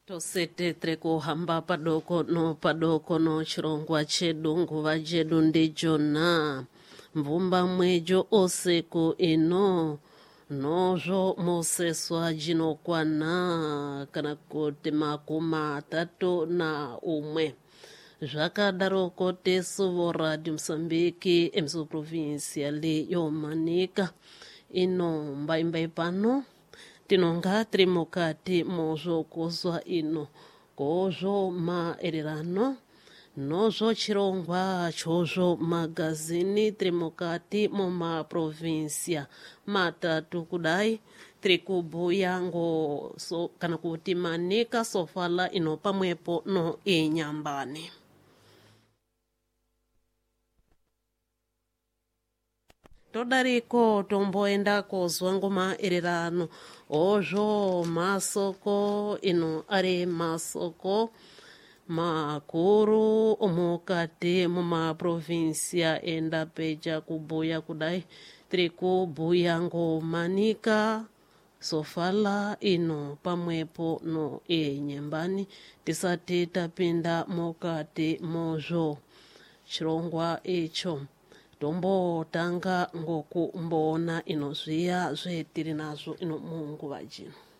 tosetetre kuhamba padoko no chirongwa chedu nguva jedu ndijona mvumba mwejo oseko ino nozvo moseswa jinokwana kana kuti makumi atatu na umwe zvakadaroko tesu voradi mosambiki emsoprovinciale yomanika ino mbaimbai pano tinonga tiri mukati mozvokozwa ino kozvo maererano nozvo chirongwa chozvo magazini tiri mukati mumaprovinsia matatu kudai tiri kubhuya kana kuti manika sofala ino pamwepo no inyambani. Todariko tomboenda kozwa maererano ozvo masoko ino ari masoko makuru omukati mumaprovinsia enda peja kubhuya kudai tiri kubhuya manika sofala ino pamwepo no enyembani tisati tapinda mukati mozvo chirongwa icho tombotanga ngokumboona ino zviya zvetiri nazvo ino munguva jino.